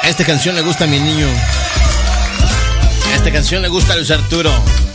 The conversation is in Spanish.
Esta canción le gusta a mi niño. Esta canción le gusta a Luis Arturo.